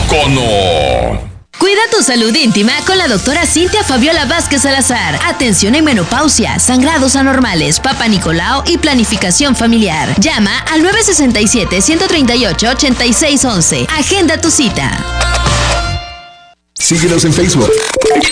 Mexicano. Cuida tu salud íntima con la doctora Cintia Fabiola Vázquez Salazar. Atención en menopausia, sangrados anormales, Papa Nicolau y planificación familiar. Llama al 967-138-8611. Agenda tu cita. Síguenos en Facebook.